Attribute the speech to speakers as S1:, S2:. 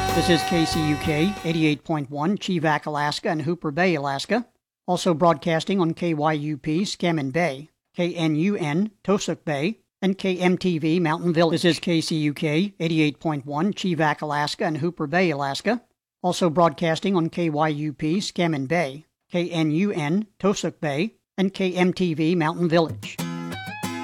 S1: This is KCUK 88.1 Chivak, Alaska and Hooper Bay, Alaska. Also broadcasting on KYUP Scammon Bay, KNUN Tosuk Bay, and KMTV Mountain Village. This is KCUK 88.1 Chivak, Alaska and Hooper Bay, Alaska. Also broadcasting on KYUP Scammon Bay, KNUN Tosuk Bay, and KMTV Mountain Village.